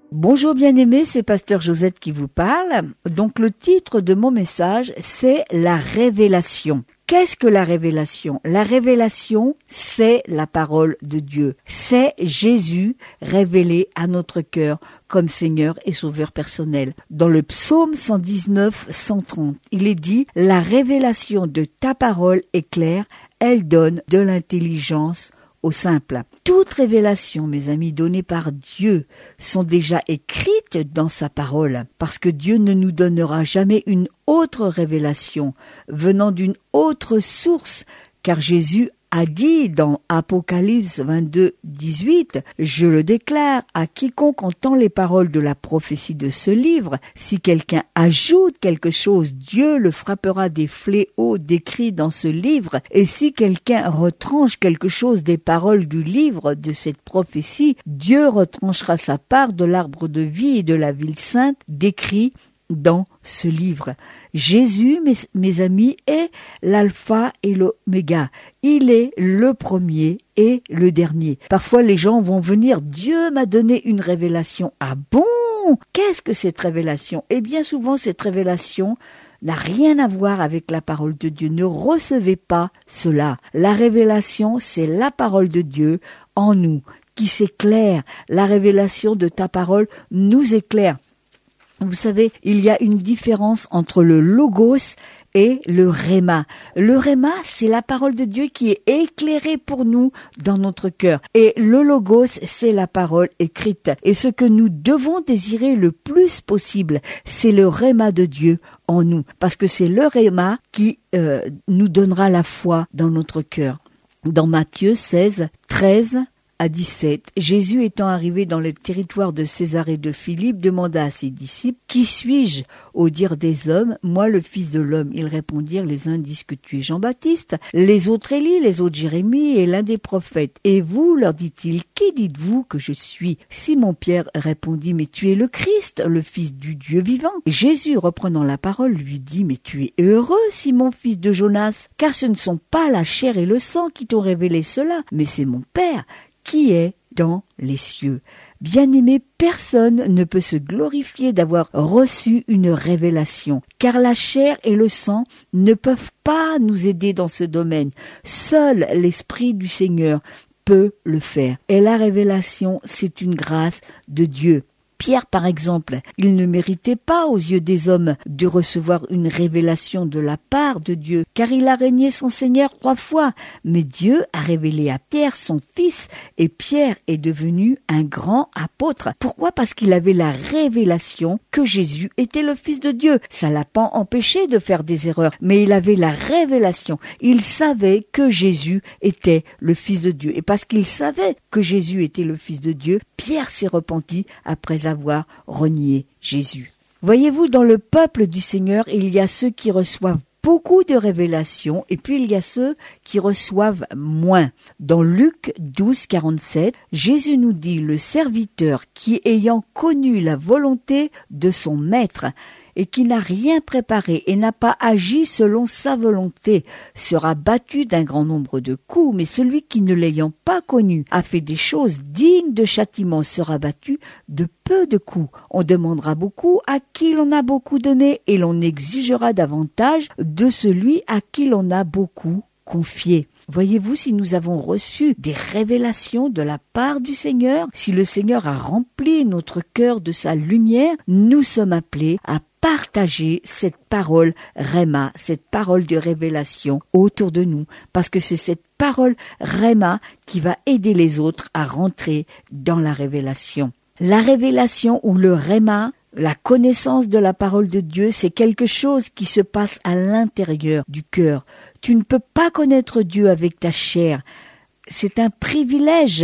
Bonjour bien-aimés, c'est Pasteur Josette qui vous parle. Donc le titre de mon message, c'est la révélation. Qu'est-ce que la révélation ? La révélation, c'est la parole de Dieu. C'est Jésus révélé à notre cœur comme Seigneur et Sauveur personnel. Dans le psaume 119, 130, il est dit « La révélation de ta parole est claire, elle donne de l'intelligence au simple ». Toutes révélations, mes amis, données par Dieu sont déjà écrites dans sa parole, parce que Dieu ne nous donnera jamais une autre révélation venant d'une autre source, car Jésus a dit dans Apocalypse 22, 18, « Je le déclare à quiconque entend les paroles de la prophétie de ce livre, si quelqu'un ajoute quelque chose, Dieu le frappera des fléaux décrits dans ce livre, et si quelqu'un retranche quelque chose des paroles du livre de cette prophétie, Dieu retranchera sa part de l'arbre de vie et de la ville sainte décrit dans ce livre. » Jésus, mes amis, est l'alpha et l'oméga. Il est le premier et le dernier. Parfois, les gens vont venir, Dieu m'a donné une révélation. Ah bon? Qu'est-ce que cette révélation? Et bien souvent, cette révélation n'a rien à voir avec la parole de Dieu. Ne recevez pas cela. La révélation, c'est la parole de Dieu en nous, qui s'éclaire. La révélation de ta parole nous éclaire. Vous savez, il y a une différence entre le logos et le réma. Le réma, c'est la parole de Dieu qui est éclairée pour nous dans notre cœur. Et le logos, c'est la parole écrite. Et ce que nous devons désirer le plus possible, c'est le réma de Dieu en nous. Parce que c'est le réma qui nous donnera la foi dans notre cœur. Dans Matthieu 16, 13 à 17, Jésus étant arrivé dans le territoire de Césarée de Philippe, demanda à ses disciples, « Qui suis-je au dire des hommes? Moi, le Fils de l'homme. » Ils répondirent, les uns disent que tu es Jean-Baptiste, les autres Élie, les autres Jérémie et l'un des prophètes. « Et vous, leur dit-il, qui dites-vous que je suis ?» Simon-Pierre répondit, « Mais tu es le Christ, le Fils du Dieu vivant. » Jésus, reprenant la parole, lui dit, « Mais tu es heureux, Simon, fils de Jonas, car ce ne sont pas la chair et le sang qui t'ont révélé cela, mais c'est mon Père qui est dans les cieux. » Bien-aimé, personne ne peut se glorifier d'avoir reçu une révélation, car la chair et le sang ne peuvent pas nous aider dans ce domaine. Seul l'Esprit du Seigneur peut le faire. Et la révélation, c'est une grâce de Dieu. Pierre, par exemple, il ne méritait pas aux yeux des hommes de recevoir une révélation de la part de Dieu, car il a régné son Seigneur 3 fois. Mais Dieu a révélé à Pierre son fils, et Pierre est devenu un grand apôtre. Pourquoi? Parce qu'il avait la révélation que Jésus était le Fils de Dieu. Ça l'a pas empêché de faire des erreurs, mais il avait la révélation. Il savait que Jésus était le Fils de Dieu. Et parce qu'il savait que Jésus était le Fils de Dieu, Pierre s'est repenti après avoir renié Jésus. Voyez-vous, dans le peuple du Seigneur, il y a ceux qui reçoivent beaucoup de révélations et puis il y a ceux qui reçoivent moins. Dans Luc 12, 47, Jésus nous dit, le serviteur qui ayant connu la volonté de son maître et qui n'a rien préparé et n'a pas agi selon sa volonté sera battu d'un grand nombre de coups, mais celui qui ne l'ayant pas connu a fait des choses dignes de châtiment sera battu de peu de coups. On demandera beaucoup à qui l'on a beaucoup donné et l'on exigera davantage de celui à qui l'on a beaucoup confié. Voyez-vous, si nous avons reçu des révélations de la part du Seigneur, si le Seigneur a rempli notre cœur de sa lumière, nous sommes appelés à partager cette parole Réma, cette parole de révélation autour de nous, parce que c'est cette parole Réma qui va aider les autres à rentrer dans la révélation. La révélation ou le Réma, la connaissance de la parole de Dieu, c'est quelque chose qui se passe à l'intérieur du cœur. Tu ne peux pas connaître Dieu avec ta chair. C'est un privilège,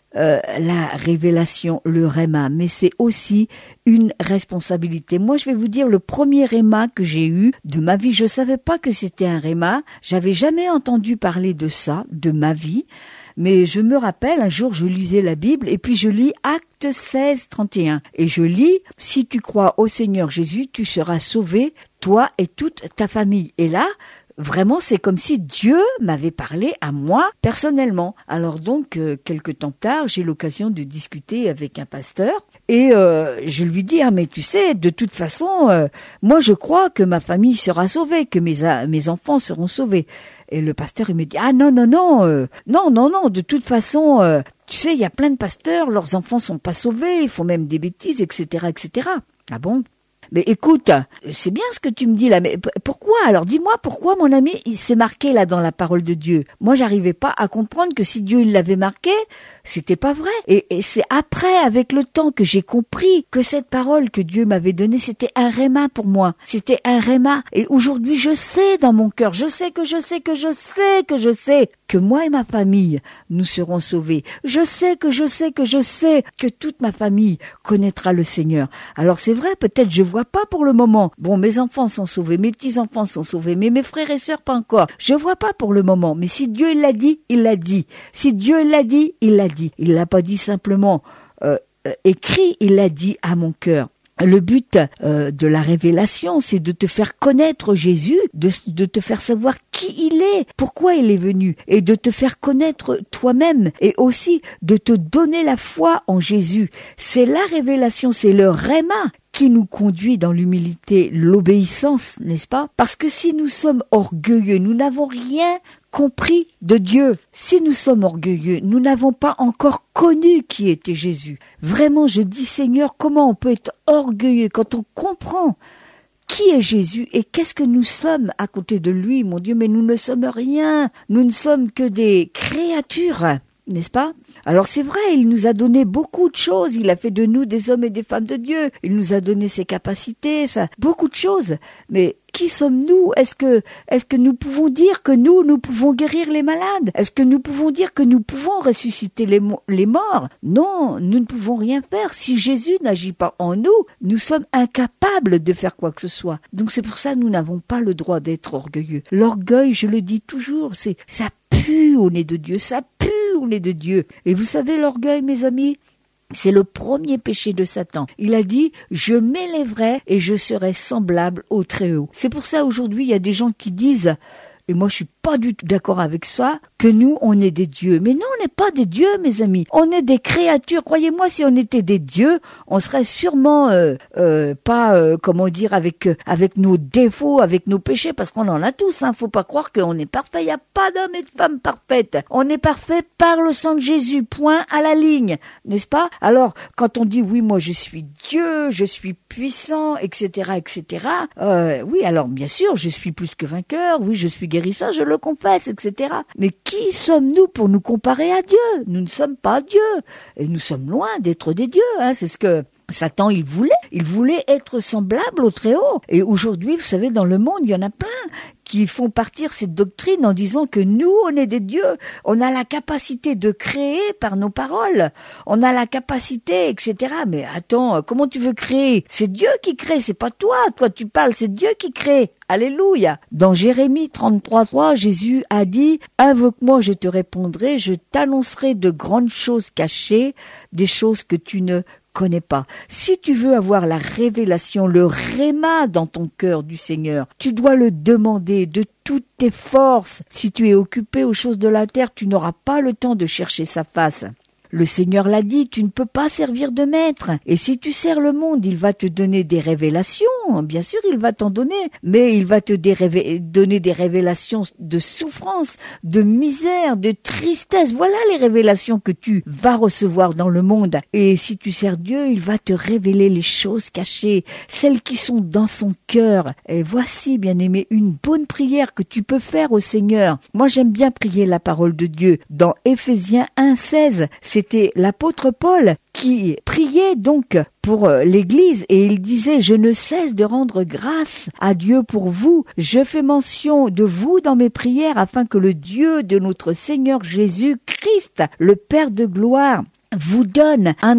la révélation, le réma, mais c'est aussi une responsabilité. Moi, je vais vous dire, le premier réma que j'ai eu de ma vie, je savais pas que c'était un réma. J'avais jamais entendu parler de ça, de ma vie. Mais je me rappelle, un jour, je lisais la Bible et puis je lis Actes 16, 31. Et je lis, « Si tu crois au Seigneur Jésus, tu seras sauvé, toi et toute ta famille. » Et là, vraiment, c'est comme si Dieu m'avait parlé à moi personnellement. Alors donc, quelque temps tard, j'ai l'occasion de discuter avec un pasteur et je lui dis, mais tu sais, de toute façon, moi je crois que ma famille sera sauvée, que mes enfants seront sauvés. Et le pasteur, il me dit, non, de toute façon, tu sais, il y a plein de pasteurs, leurs enfants sont pas sauvés, ils font même des bêtises, etc., etc. Ah bon? Mais écoute, c'est bien ce que tu me dis là, mais pourquoi? Alors dis-moi pourquoi, mon ami, il s'est marqué là dans la parole de Dieu. Moi, j'arrivais pas à comprendre que si Dieu il l'avait marqué, c'était pas vrai. Et c'est après, avec le temps, que j'ai compris que cette parole que Dieu m'avait donnée, c'était un réma pour moi. C'était un réma. Et aujourd'hui, je sais dans mon cœur, je sais que moi et ma famille, nous serons sauvés. Je sais que toute ma famille connaîtra le Seigneur. Alors c'est vrai, peut-être je vois pas pour le moment. Bon, mes enfants sont sauvés, mes petits-enfants sont sauvés, mais mes frères et sœurs pas encore. Je vois pas pour le moment. Mais si Dieu il l'a dit, il l'a dit. Si Dieu il l'a dit, il l'a dit. Il l'a pas dit simplement écrit, il l'a dit à mon cœur. Le but de la révélation, c'est de te faire connaître Jésus, de te faire savoir qui il est, pourquoi il est venu, et de te faire connaître toi-même, et aussi de te donner la foi en Jésus. C'est la révélation, c'est le réma qui nous conduit dans l'humilité, l'obéissance, n'est-ce pas? Parce que si nous sommes orgueilleux, nous n'avons rien compris de Dieu. Si nous sommes orgueilleux, nous n'avons pas encore connu qui était Jésus. Vraiment, je dis Seigneur, comment on peut être orgueilleux quand on comprend qui est Jésus et qu'est-ce que nous sommes à côté de lui, mon Dieu, mais nous ne sommes rien. Nous ne sommes que des créatures. N'est-ce pas? Alors c'est vrai, il nous a donné beaucoup de choses, il a fait de nous des hommes et des femmes de Dieu, il nous a donné ses capacités, beaucoup de choses. Mais qui sommes-nous? Est-ce que nous pouvons dire que nous pouvons guérir les malades? Est-ce que nous pouvons dire que nous pouvons ressusciter les morts? Non, nous ne pouvons rien faire. Si Jésus n'agit pas en nous, nous sommes incapables de faire quoi que ce soit. Donc c'est pour ça que nous n'avons pas le droit d'être orgueilleux. L'orgueil, je le dis toujours, ça pue au nez de Dieu, ça pue au nez de Dieu. Et vous savez, l'orgueil, mes amis, c'est le premier péché de Satan. Il a dit, je m'élèverai et je serai semblable au Très-Haut. C'est pour ça, aujourd'hui, il y a des gens qui disent, et moi je suis pas du tout d'accord avec ça, que nous on est des dieux. Mais non, on n'est pas des dieux, mes amis. On est des créatures. Croyez-moi, si on était des dieux, on serait sûrement pas, comment dire, avec nos défauts, avec nos péchés, parce qu'on en a tous. Faut pas croire qu'on est parfait. Il y a pas d'homme et de femme parfaite. On est parfait par le sang de Jésus. Point à la ligne, n'est-ce pas? Alors, quand on dit oui, moi je suis Dieu, je suis puissant, etc., etc. Oui, alors bien sûr, je suis plus que vainqueur. Oui, je suis guérisseur, je le confesse, etc. Mais qui sommes-nous pour nous comparer à Dieu? Nous ne sommes pas Dieu. Et nous sommes loin d'être des dieux. C'est ce que Satan, il voulait être semblable au Très-Haut. Et aujourd'hui, vous savez, dans le monde, il y en a plein qui font partir cette doctrine en disant que nous, on est des dieux. On a la capacité de créer par nos paroles. On a la capacité, etc. Mais attends, comment tu veux créer? C'est Dieu qui crée, c'est pas toi. Toi, tu parles, c'est Dieu qui crée. Alléluia. Dans Jérémie 33:3, Jésus a dit, « Invoque-moi, je te répondrai, je t'annoncerai de grandes choses cachées, des choses que tu ne connais pas. » Si tu veux avoir la révélation, le réma dans ton cœur du Seigneur, tu dois le demander de toutes tes forces. Si tu es occupé aux choses de la terre, tu n'auras pas le temps de chercher sa face. Le Seigneur l'a dit, tu ne peux pas servir de maître. Et si tu sers le monde, il va te donner des révélations. Bien sûr, il va t'en donner. Mais il va te donner des révélations de souffrance, de misère, de tristesse. Voilà les révélations que tu vas recevoir dans le monde. Et si tu sers Dieu, il va te révéler les choses cachées, celles qui sont dans son cœur. Et voici, bien-aimé, une bonne prière que tu peux faire au Seigneur. Moi, j'aime bien prier la parole de Dieu. Dans Éphésiens 1:16, c'était l'apôtre Paul qui priait donc pour l'Église et il disait « Je ne cesse de rendre grâce à Dieu pour vous. Je fais mention de vous dans mes prières afin que le Dieu de notre Seigneur Jésus-Christ, le Père de gloire, vous donne un esprit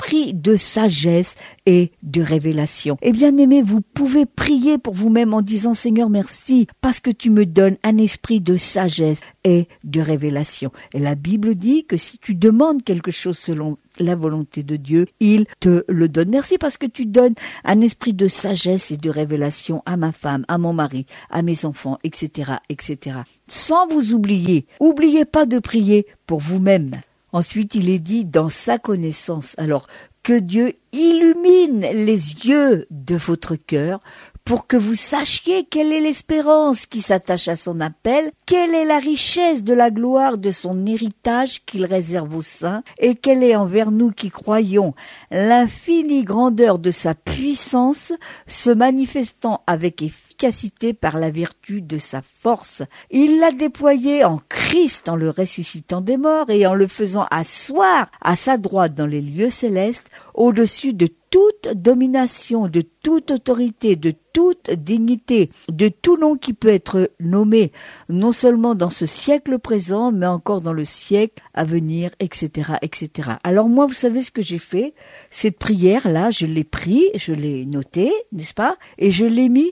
esprit de sagesse et de révélation. Et bien aimé, vous pouvez prier pour vous-même en disant Seigneur merci parce que tu me donnes un esprit de sagesse et de révélation. Et la Bible dit que si tu demandes quelque chose selon la volonté de Dieu, il te le donne. Merci parce que tu donnes un esprit de sagesse et de révélation à ma femme, à mon mari, à mes enfants, etc., etc. Sans vous oublier. Oubliez pas de prier pour vous-même. Ensuite, il est dit dans sa connaissance. Alors, que Dieu illumine les yeux de votre cœur pour que vous sachiez quelle est l'espérance qui s'attache à son appel, quelle est la richesse de la gloire de son héritage qu'il réserve aux saints, et quelle est envers nous qui croyons l'infinie grandeur de sa puissance, se manifestant avec efficacité par la vertu de sa force. Il l'a déployé en Christ, en le ressuscitant des morts et en le faisant asseoir à sa droite dans les lieux célestes, au-dessus de toute domination, de toute autorité, de toute dignité, de tout nom qui peut être nommé, non seulement dans ce siècle présent, mais encore dans le siècle à venir, etc., etc. Alors moi, vous savez ce que j'ai fait? Cette prière-là, je l'ai pris, je l'ai notée, n'est-ce pas? Et je l'ai mis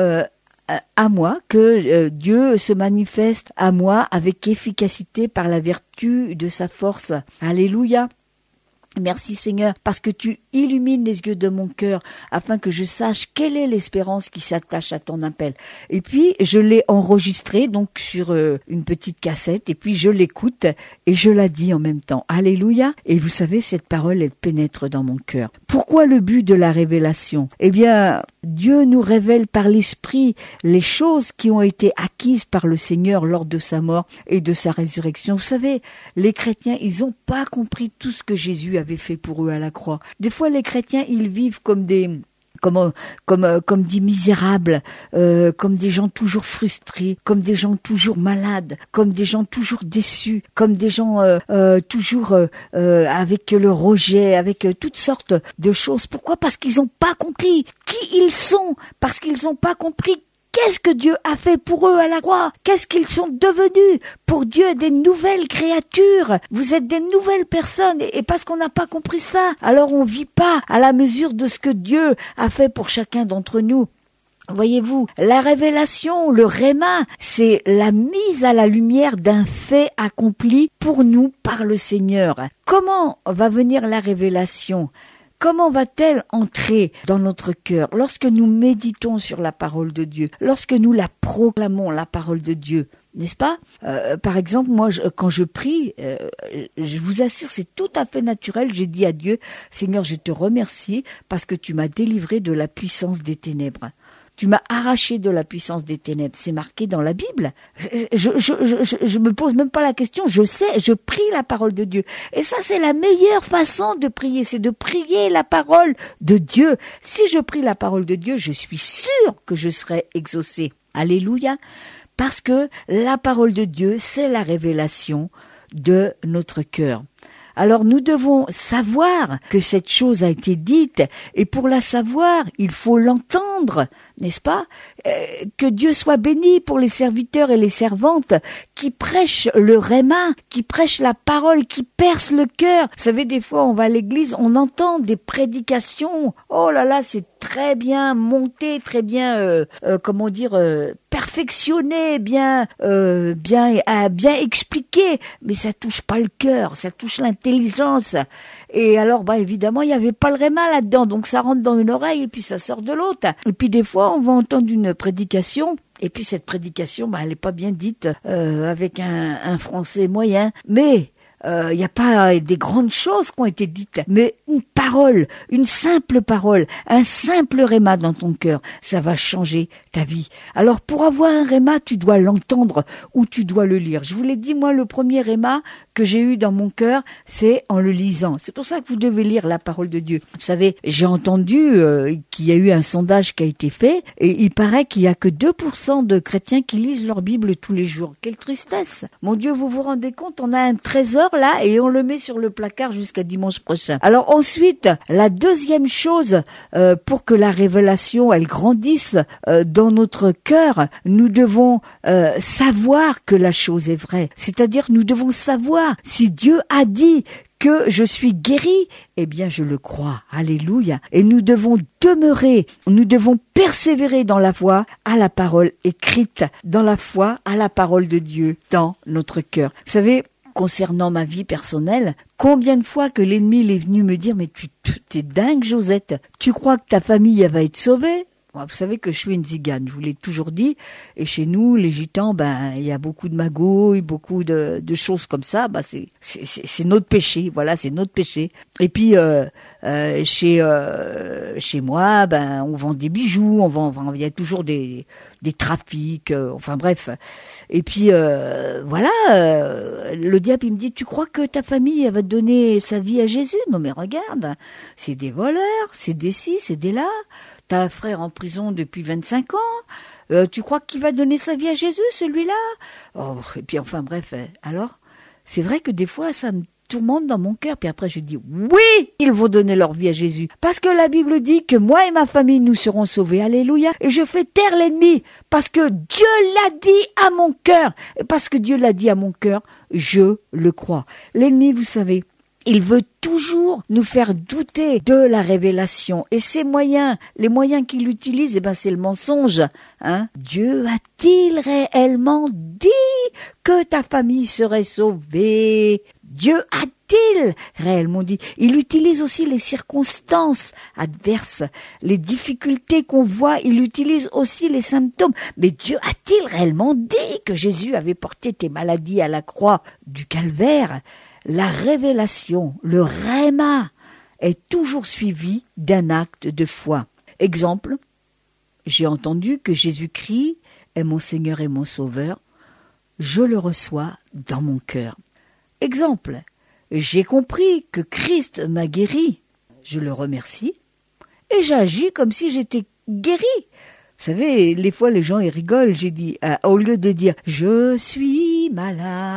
à moi, que Dieu se manifeste à moi avec efficacité par la vertu de sa force. Alléluia. Merci Seigneur, parce que tu illumines les yeux de mon cœur, afin que je sache quelle est l'espérance qui s'attache à ton appel. Et puis, je l'ai enregistré donc sur une petite cassette, et puis je l'écoute, et je la dis en même temps. Alléluia. Et vous savez, cette parole, elle pénètre dans mon cœur. Pourquoi le but de la révélation? Eh bien, Dieu nous révèle par l'Esprit les choses qui ont été acquises par le Seigneur lors de sa mort et de sa résurrection. Vous savez, les chrétiens, ils n'ont pas compris tout ce que Jésus avait fait pour eux à la croix. Des fois, les chrétiens, ils vivent comme des misérables, comme des gens toujours frustrés, comme des gens toujours malades, comme des gens toujours déçus, comme des gens toujours avec le rejet, avec toutes sortes de choses. Pourquoi? Parce qu'ils n'ont pas compris qui ils sont, parce qu'ils n'ont pas compris qu'est-ce que Dieu a fait pour eux à la croix? Qu'est-ce qu'ils sont devenus? Pour Dieu, des nouvelles créatures. Vous êtes des nouvelles personnes. Et parce qu'on n'a pas compris ça, alors on vit pas à la mesure de ce que Dieu a fait pour chacun d'entre nous. Voyez-vous, la révélation, le réma, c'est la mise à la lumière d'un fait accompli pour nous par le Seigneur. Comment va venir la révélation? Comment va-t-elle entrer dans notre cœur lorsque nous méditons sur la parole de Dieu, lorsque nous la proclamons, la parole de Dieu, n'est-ce pas? Par exemple, moi, quand je prie, je vous assure, c'est tout à fait naturel. Je dis à Dieu, Seigneur, je te remercie parce que tu m'as délivré de la puissance des ténèbres. Tu m'as arraché de la puissance des ténèbres. C'est marqué dans la Bible. Je me pose même pas la question. Je sais, je prie la parole de Dieu. Et ça, c'est la meilleure façon de prier. C'est de prier la parole de Dieu. Si je prie la parole de Dieu, je suis sûre que je serai exaucée. Alléluia. Parce que la parole de Dieu, c'est la révélation de notre cœur. Alors nous devons savoir que cette chose a été dite, et pour la savoir, il faut l'entendre, n'est-ce pas? Que Dieu soit béni pour les serviteurs et les servantes qui prêchent le réma, qui prêchent la parole, qui percent le cœur. Vous savez, des fois on va à l'église, on entend des prédications, oh là là, c'est très bien monté, très bien, perfectionné, bien expliqué, mais ça touche pas le cœur, ça touche l'intelligence. Et alors, évidemment, il y avait pas le réma là-dedans, donc ça rentre dans une oreille et puis ça sort de l'autre. Et puis des fois, on va entendre une prédication. Et puis cette prédication, elle est pas bien dite avec un français moyen, mais il n'y a pas des grandes choses qui ont été dites, mais une parole, une simple parole, un simple réma dans ton cœur, ça va changer ta vie. Alors pour avoir un réma, tu dois l'entendre ou tu dois le lire. Je vous l'ai dit, moi, le premier réma que j'ai eu dans mon cœur, c'est en le lisant. C'est pour ça que vous devez lire la parole de Dieu. Vous savez, j'ai entendu qu'il y a eu un sondage qui a été fait et il paraît qu'il n'y a que 2% de chrétiens qui lisent leur Bible tous les jours. Quelle tristesse! Mon Dieu, vous vous rendez compte, on a un trésor là et on le met sur le placard jusqu'à dimanche prochain. Alors ensuite, Ensuite, la deuxième chose, pour que la révélation, elle grandisse dans notre cœur, nous devons savoir que la chose est vraie. C'est-à-dire, nous devons savoir si Dieu a dit que je suis guéri, eh bien je le crois. Alléluia. Et nous devons demeurer, nous devons persévérer dans la foi à la parole écrite, dans la foi à la parole de Dieu, dans notre cœur. Vous savez, concernant ma vie personnelle, combien de fois que l'ennemi il est venu me dire « Mais t'es dingue, Josette, tu crois que ta famille elle va être sauvée ?» Vous savez que je suis une zigane, je vous l'ai toujours dit. Et chez nous, les gitans, il y a beaucoup de magouilles, beaucoup de choses comme ça. C'est notre péché, voilà, c'est notre péché. Et puis chez moi, on vend des bijoux, il y a toujours des trafics, enfin bref. Et puis voilà, le diable il me dit, tu crois que ta famille elle va te donner sa vie à Jésus? Non mais regarde, c'est des voleurs, c'est des ci, c'est des là. T'as un frère en prison depuis 25 ans, tu crois qu'il va donner sa vie à Jésus, celui-là? Oh, et puis enfin bref, alors, c'est vrai que des fois ça me tourmente dans mon cœur, puis après je dis, oui, ils vont donner leur vie à Jésus, parce que la Bible dit que moi et ma famille, nous serons sauvés, alléluia, et je fais taire l'ennemi, parce que Dieu l'a dit à mon cœur, et parce que Dieu l'a dit à mon cœur, je le crois. L'ennemi, vous savez, il veut toujours nous faire douter de la révélation. Et ces moyens, les moyens qu'il utilise, c'est le mensonge. Dieu a-t-il réellement dit que ta famille serait sauvée? Dieu a-t-il réellement dit? Il utilise aussi les circonstances adverses, les difficultés qu'on voit. Il utilise aussi les symptômes. Mais Dieu a-t-il réellement dit que Jésus avait porté tes maladies à la croix du calvaire? La révélation, le rhéma, est toujours suivi d'un acte de foi. Exemple, j'ai entendu que Jésus-Christ est mon Seigneur et mon Sauveur. Je le reçois dans mon cœur. Exemple, j'ai compris que Christ m'a guéri. Je le remercie et j'agis comme si j'étais guéri. Vous savez, les fois les gens ils rigolent, j'ai dit, au lieu de dire « je suis malade »,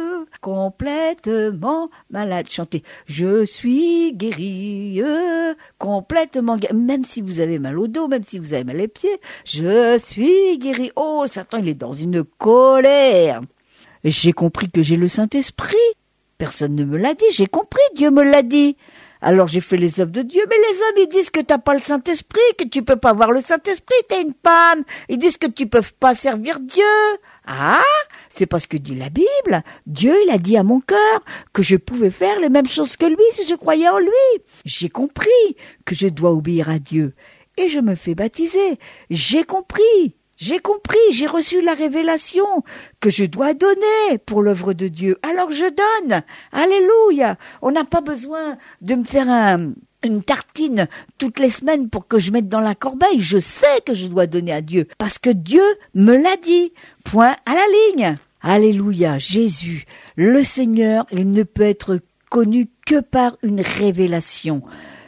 complètement malade, chantez « je suis guéri », complètement guéri, même si vous avez mal au dos, même si vous avez mal aux pieds, « je suis guéri ». Oh, Satan, il est dans une colère. J'ai compris que j'ai le Saint-Esprit. Personne ne me l'a dit, j'ai compris, Dieu me l'a dit. Alors j'ai fait les œuvres de Dieu, mais les hommes ils disent que t'as pas le Saint-Esprit, que tu peux pas avoir le Saint-Esprit, t'es une panne. Ils disent que tu peux pas servir Dieu. Ah, c'est parce que dit la Bible. Dieu il a dit à mon cœur que je pouvais faire les mêmes choses que lui si je croyais en lui. J'ai compris que je dois obéir à Dieu et je me fais baptiser. J'ai compris, j'ai reçu la révélation que je dois donner pour l'œuvre de Dieu. Alors je donne. Alléluia. On n'a pas besoin de me faire une tartine toutes les semaines pour que je mette dans la corbeille. Je sais que je dois donner à Dieu parce que Dieu me l'a dit. Point à la ligne. Alléluia. Jésus, le Seigneur, il ne peut être connu que par une révélation.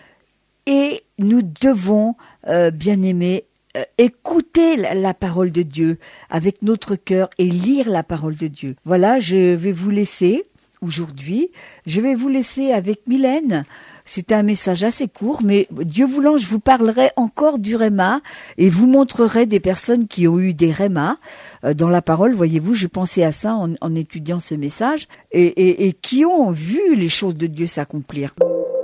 Et nous devons, bien-aimés, écouter la parole de Dieu avec notre cœur et lire la parole de Dieu. Voilà, je vais vous laisser aujourd'hui. Je vais vous laisser avec Mylène. C'était un message assez court, mais Dieu voulant, je vous parlerai encore du rhéma et vous montrerai des personnes qui ont eu des rhémas dans la parole. Voyez-vous, je pensais à ça en étudiant ce message et qui ont vu les choses de Dieu s'accomplir.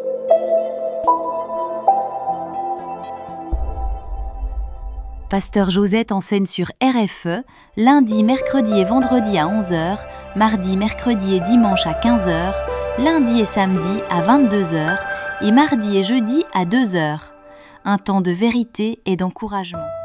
Pasteur Josette enseigne sur RFE, lundi, mercredi et vendredi à 11h, mardi, mercredi et dimanche à 15h, lundi et samedi à 22h et mardi et jeudi à 2h. Un temps de vérité et d'encouragement.